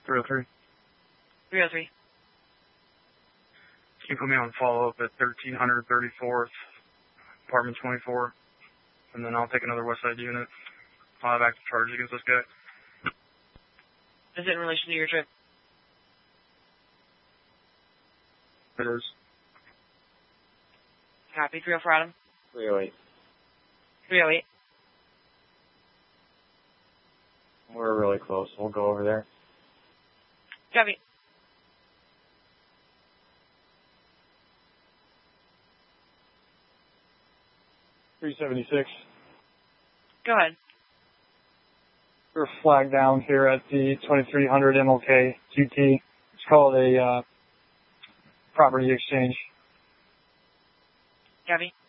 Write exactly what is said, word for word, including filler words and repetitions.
three oh three. three oh three. Can you put me on follow-up at thirteen thirty-fourth, apartment twenty-four, and then I'll take another Westside unit. I'll have active charges against this guy. Is it in relation to your trip? It is. Copy. three oh four, Adam. three oh eight. three oh eight. We're really close. We'll go over there. Copy. three seventy-six. Go ahead. We're flagged down here at the twenty-three hundred M L K Q T. It's called a uh, property exchange. Copy.